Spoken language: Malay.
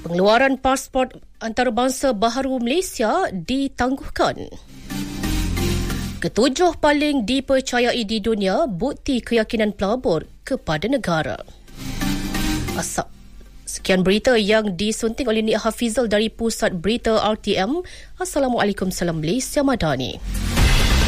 Pengeluaran pasport antarabangsa baharu Malaysia ditangguhkan. Ketujuh paling dipercayai di dunia bukti keyakinan pelabur kepada negara. Sekian berita yang disunting oleh Nik Hafizal dari Pusat Berita RTM. Assalamualaikum, salam Malaysia Madani.